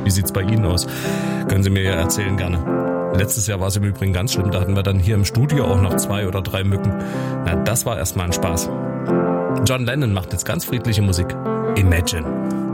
Wie sieht's bei Ihnen aus? Können Sie mir ja erzählen gerne. Letztes Jahr war es im Übrigen ganz schlimm, da hatten wir dann hier im Studio auch noch 2 oder 3 Mücken. Na, das war erstmal ein Spaß. John Lennon macht jetzt ganz friedliche Musik. Imagine.